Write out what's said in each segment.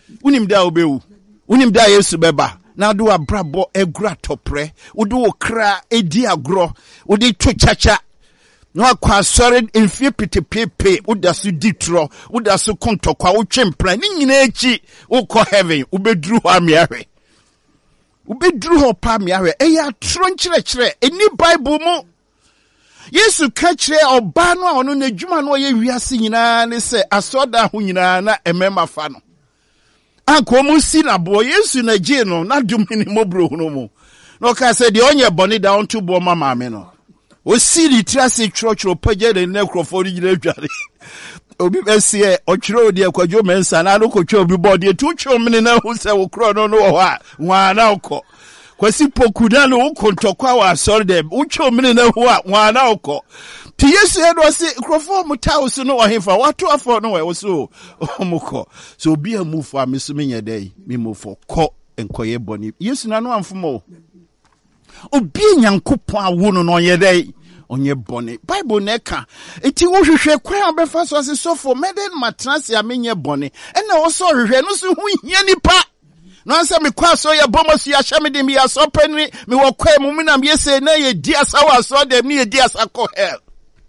Unim da obewu. Unim da Yesu beba. Na do abrabo egura topre. Udu okra edi agro. Udi to chacha. No akwa sore enfie petepepe. Uda su ditro. Uda su kontokwa uchempra. Ni nyina echi. Uko heaven. Ubedru ho amiawe. Ubedru ho pa amiawe. Eya tro nkyerɛkyerɛ. Eni Bible mu. Yesu ka kyerɛ ɔba no a ɔno n'adwuma no ɔyɛ wiase nyinaa ne sɛ asɔda ho nyinaa na ɛmɛma fa no. Anko mu si na bo Yesu na gye no na dum ni mobro no mu. No ka sɛ de onye bɔne da onto bo ma maame no. O si di trase tworo pagye de ne krofo ri gyina dware. Obi besie ɔtworo de akwadwo mensa na no kotwa obi bɔde tu tworo mene na hu sɛ wo kro no no wɔ hɔ a nwa na ukɔ. Kwasi pokuda no ukontokwa wa asɔre dem utwo mene na hu a nwa na ukɔ. Ti Yesu edo se krofo mutawo no ohemfa wato afɔ no wɔ so omukɔ. So obi amufo amesumi nyedai mimofo kɔ enkoye bɔne. Yesu na no amfomo. Obi nyankopɔn awo no nyedai onye bɔne. Bible neka eti wo hwehwɛ kwan abefa so ase sofo meden matrase amenye bɔne. Ɛna wo so hwehwɛ no so hu hia nipa. No answer me kwaso ya bomosi ya shamidi mi ya sopeni mi wakwe mumina miyese na ye diasa wa so dem ni ye diasa ko hell.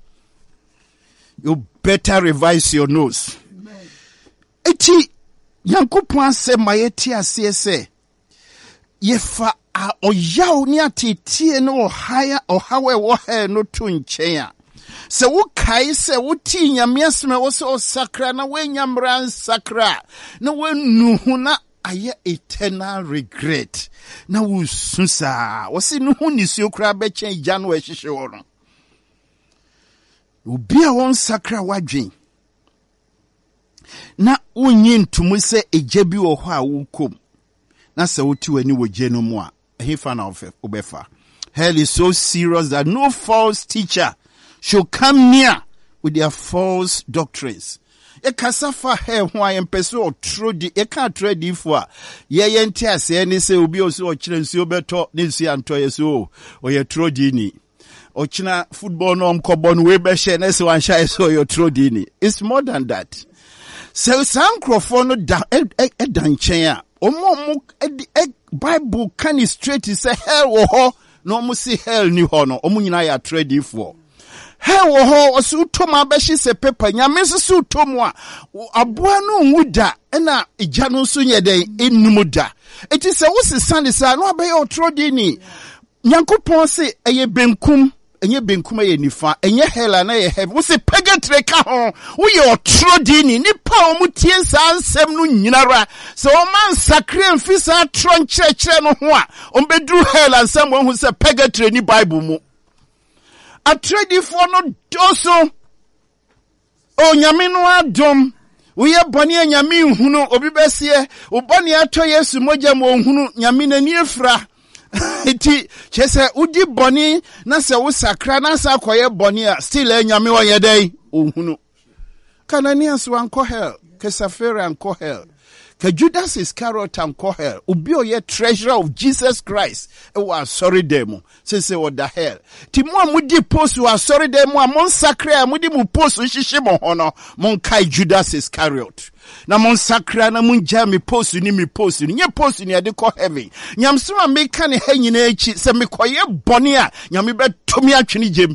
You better revise your nose. Eti Yankopɔn se mayeti asese yefa a oyaw ni atitie no ohaya ohawe wo he no to nkyɛn a se wo kai se wo ti nyame aseme wo se osakra na we nyamra sakra na we nuhu na aye eternal regret na wususa wasi no hu nisio kra be chen gya no ehihye wo no obi a won sakra wadwen na unyi ntumu se egya bi wo ho a wukom na se woti wani wogye no mu a ehefa na obefa. Hell is so serious that no false teacher should come near with their false doctrines. E kasafa he ho ayempeso otrodi e ka tradi fo a ye yente ase ni se obi o so okire nsi obeto ni nsi anto ye so o ye trodi ni okina football no mkobo no we be hye na se wan hye so yo trodi ni. It's more than that. So sankrofo no da nchen a omo Bible can straight say hell wo ho no mo si hell ni ho no omo nyina ya tradi fo. He wo ho osu toma beshi se pepa nyame su tomu a aboa no nwuda na igya no so nyeden enum da eti se wo se sande sa no abaye otrodi ni Nyankopɔn se eye benkum enye benkum eye nifa enye hela na ye heaven wo se purgatory ka ho wo ye otrodi ni nipa o mutie sa ansem no nyinara se o man sakre mfisa tro nkyerɛkyerɛ no ho a o bedru hela ansem wo hu se purgatory ni Bible mu a trade for no doso o nyame no adom we ye bɔne nyame nhunu obi besie o bɔne ato Yesu mogya mo nhunu nyame nani efra eti chese udi bɔne na se wo sakra na sa koye bɔne a still nyame wo yedai o nhunu Kananias wanko hell Kesafira anko hell Ka Judas Iscariot anko hell obi o ye treasurer of Jesus Christ e wa sorry demo se what the hell ti mo amudi post wa sorry demo a mon sacre amudi mu post hihye mo hono mon kai Judas Iscariot na mon sacre na mon jam post ni nye post ni ade ko heaven nyamso a me ka ne ha nyina echi se me koye bone a nyame betomi atwene jem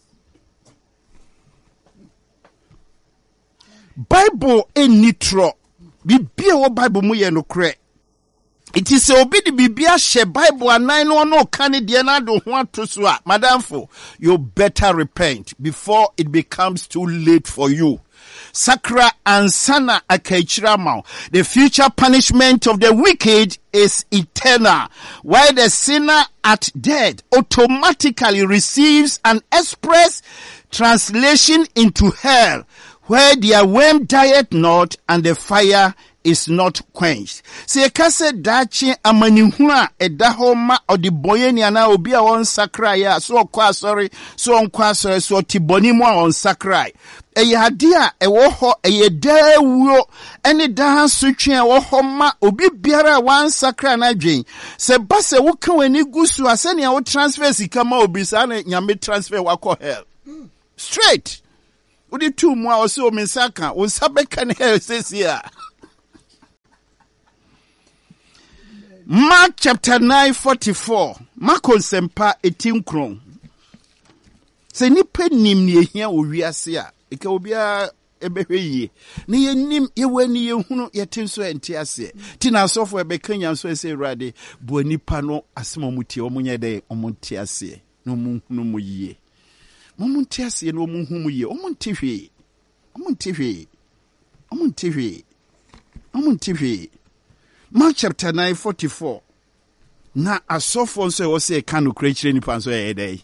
Bible enitro Bibia wo Bible mu ye no kre. It is obi di bibia she Bible anan no no kan de na do ho atoso a madamfo you better repent before it becomes too late for you. Sakra and sana akechirama. The future punishment of the wicked is eternal, while the sinner at death automatically receives an express translation into hell, where their worm dieth not and the fire is not quenched. Se kase dachi amanihuna edahoma odiboyeni ana obi a won sakrai ya so kwa sorry so nkwa sorry so tiboni mu a won sakrai eye ade a ewo ho eye dawuo ene dan sotwe ewo ho ma obi biara wan sakrai na dwen se ba se wo kan wani gusu asene a wo transfer sika ma obi sa na nyame transfer wako hell straight udi tu mu a o se o mensaka o sabeka ne hell sesia Mark chapter 9:44. Mark Sempa 18 kron. Se nipa nim ne ehia owiase a eka obia ebehwe yie. Ne yenim yewani yehunu yetenso ente ase. Ti na asofo ebekanya so ese Awurade bo nipa no asemomutie omunye de omuntie ase. No munhunu mu yie. Momuntie ase no munhunu mu yie. Omuntie hwe. Omuntie hwe. Omuntie hwe. Omuntie hwe. Mark chapter 9:44. Na asofo nso wo se ka no krechire nipa nso yedai.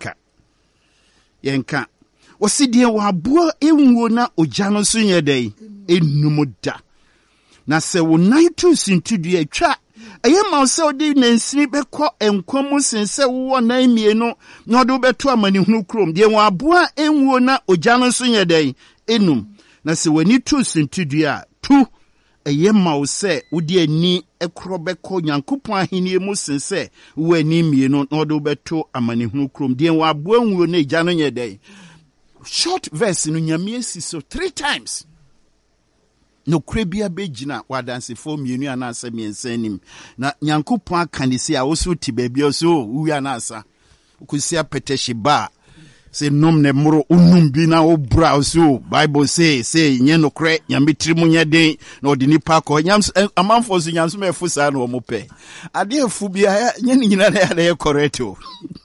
Yenka. Wasi die waboa enwo na ogya no so yedai. Enumuda. Na se wo naitu sintudu atwa. Eye ma se odi nansini bekọ enkomu sense wo na mienu na odo beto amanihunu krom. Die waboa enwo na ogya no so yedai. Enum. Na se wani tu sintudu a tu eye ma se odi ani ekro bekọ Nyankopon ahenie mu sense wo ani mienu na odo beto amanihunu krom. Die waboa enwo na ogya no yedai. Short verse no nyame asi so 3 times. No krebia begina wadanse for mienu anasa miensanim. Na Nyankopon akanisi a woso ti baabi so wu anasa. Ukusia peteshi ba. Say nom ne moro unum bi na obra so Bible say nye no kre nyame tirimu nya den na odi nipa ko nyam amanfo so nyam so me fusa na omo pe. Ade afu bia nye ni nyina na ya correct o.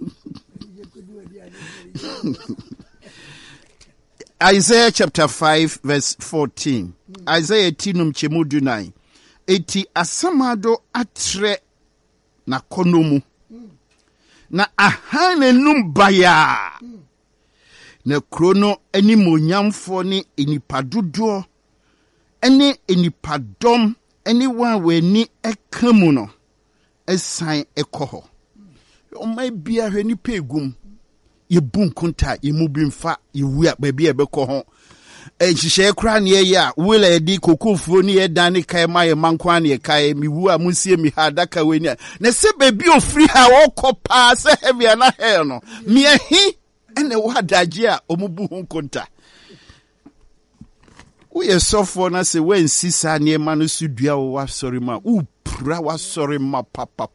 Isaiah chapter 5 verse 14. Isaiah tinum chemudu 9. Eti asamado atre na konomu. Na ahane numbaya. Na krono eni monyamfo ni enipadodo. Eni enipadom. Eni wawe ni ekamu no. Esan ekoho. Omai biya hweni pegum. Ye bun kunta ye mubimfa ye wia baby ebeko ho ehihye kra ne ye a wela edi kokofuo ne ye dan ne kai ma ye mankwa ne ye kai mi wu a munsie mi ha daka weni na se baby ofri ha wo kopa se heavy na hair no mi ehi ene wa daje a omubu hu kunta wo ye sofo na se wen sisa ne ma no sudua wo wa sorry ma u pra wa sorry ma papa.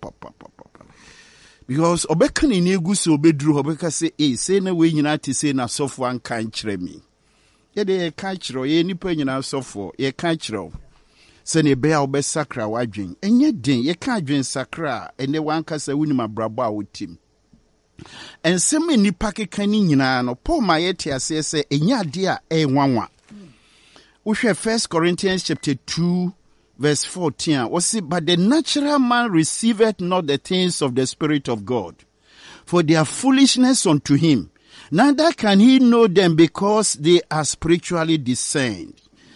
Because obekani ni eguso obedru obeka say na we nyina te say na sofo an kan kire mi. Ye de kan kire ye nipa nyina sofo ye kan kire. Se ne be a obesakra wadwen. Enye den ye kan adwen sakra ene wankasa wunima brabo a wotim. Ensem nipa keka ni nyina no Paul ma ye te ase se enya ade a enwanwa. Wo hwe 1 Corinthians chapter 2 verse 14, but the natural man receiveth not the things of the Spirit of God, for they are foolishness unto him. Neither can he know them because they are spiritually discerned.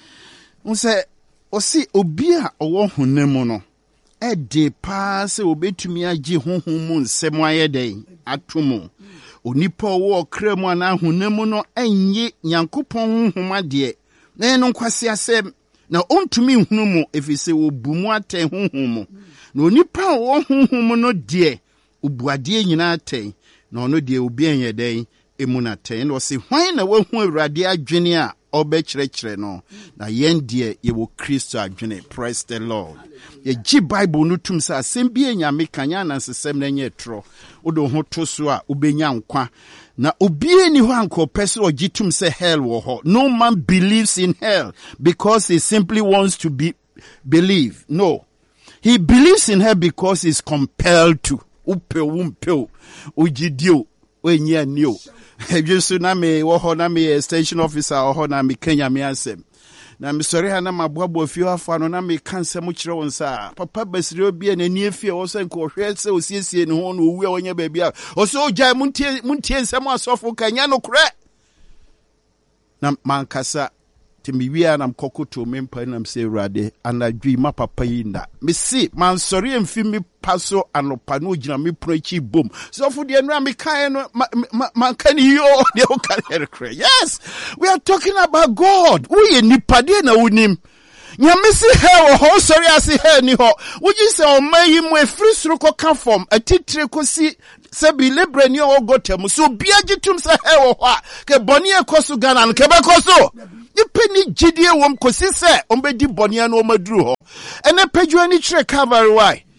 Osi obia owo honemu no, de pa se obetumi agi honhom nsem ayede atomo. Onipa owo kremu ana honemu no enye Nyankopon honhom ade. Na eno nkwase asem na ontumi hunu mu efise obumu ate honhom na onipa wo honhom no de obuade nyina ate na ono de obi enyeden emu na ate na osi hwan na wahu Awurade adwene a obekyerekere no na yen de ye wo Kristo adwene. Praise the Lord. Ye gi Bible no tum sa asem bi enyame kanya na nsesem na nye tro odo ho to so a obenya nkwa na obie ni ho anko pese ogitum se hell wo ho. No man believes in hell because he simply wants to believe. No. He believes in hell because he's compelled to. Upe ujidio wenye niyo. Ejusu na me wo ho na me station officer ho na me Kenya me asem. Na me sori ha na maboabo fie afa no na me kanse mu kire won sa papa basiri obi na ni efie wo se nko hwe se osiesie ne ho no owu a wonya ba bia o so ogya muntie nsem asofo kanya no kure na mankasa timiwia na mkokoto mempa na mse Awurade anadwi ma papa yi nda me si man sori emfi mi paso anopa no gina me prochi bom so for the enra me kan no man kan yo de o kan kure. Yes, we are talking about God. We nipade na unim nyame si he ho sori ase he ni ho woji se o mayi mu efri suru ko ka form atitire ko si se bi lebrani o gotem so bia gitum se he ho a ke boni ekoso Ghana ke be koso ipeni gidie wom kosi se ombedi boni na o maduru ho ene paju ani kire Calvary why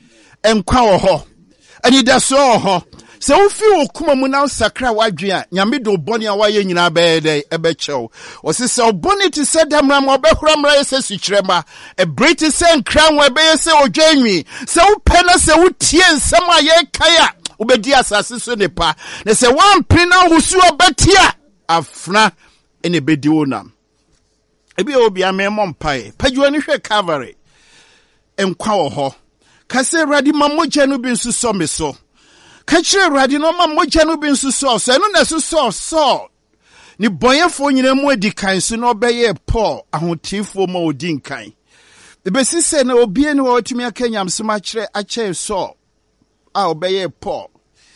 enkwa wo ho ani da so ho se wo fi wo kuma mu na sakra wadwe a nyame do boni a waye nyina be dey ebe chew o se se oboni ti se damra ma obehura mra se sukrema e briti se nkran we be se odwanwi se wo pena se wo tie nsam a ye kaya ubedi asase so ne pa na se wan pina husu obetia afna ene bedi wonam ebi obi amemo mpae padwa ni hwe Calvary enkwa wo ho kase radi mamogya no bi nso so me so kachire radi no mamogya no bi nso so no na so ni boyefo nyina mu adikan so no obeye Paul ahotifo ma odinkan ebesi se na obi eni wo tumi akanyam so ma kire ache so a obeye Paul.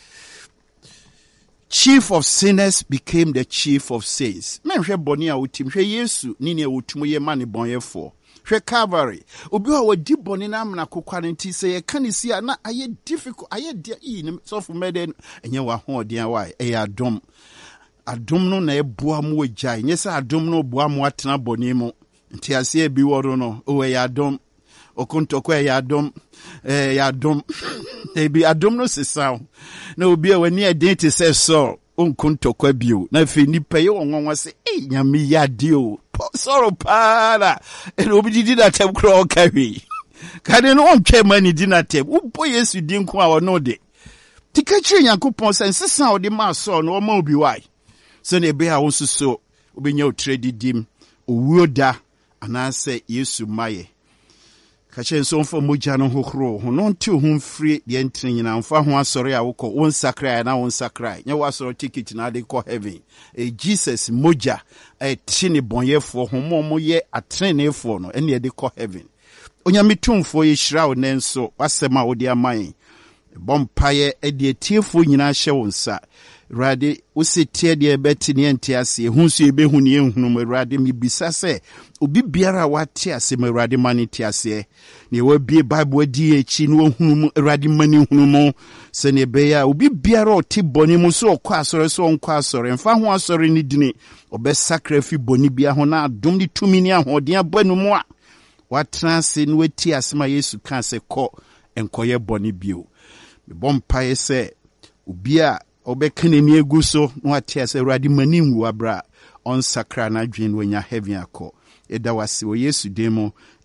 Chief of sinners became the chief of saints. Men hwe boni a wotim hwe Yesu ni ne wotum ye mane bonyefo. Hwe Calvary. Obi a wodi boni na amna kokwa nti se ye kanisi a na aye difficult aye dia ni so for meden enye wa ho odian wa e adom. Adom no na eboa mu agya. Nye se adom no boa mu atena boni mu. Nti ase e bi woro no o e adom. Okontoko e adom. Adom. Ebi adom no sesa na obi a wani identity se so onkontokwa bio na fe nipa ye wonwa se nyame yade o soro para e obi didi na tem kro okawi kade no ontwe mani di na tem upo Yesu di nko a wono de tikachiri Yakobon se sesa odi ma so no ma obi wai se na ebe a wonsuso obenya otredi dim owuoda anase Yesu maye kache so mfa mogya no hohoro ho no nte ho mfiri de entene nyina mfa ho asore a wokọ won sakrai na won sakrai nya wasoro ticket na de kọ heaven Jesus mogya tini bonyefo ho mo ye atrenefo no ene de kọ heaven onyamitumfo ye hyira wo nenso wasema wo de aman bompaye de etiefo nyina hye wo nsa rade usitie de beti ne entiase hunsu ebehu ne ehunu rade mibisa se obi biara wate ase rade mani tiase ne wabie bible adi echi ne ohunu rade mani hunu mo se ne beya obi biara oti boni mu so okọ asore so onko asore mfa ho asore ni dini obe sacrifice boni bia ho na adom ni tumi ni ahoden abanu mu a watranse ne wati asema Yesu kan se kọ enkoye boni bio me bompaye se obi a obekene ni egu so no atia se radi manim wu abra on sakra na dwen wanya heaven akọ eda wase o Yesu demo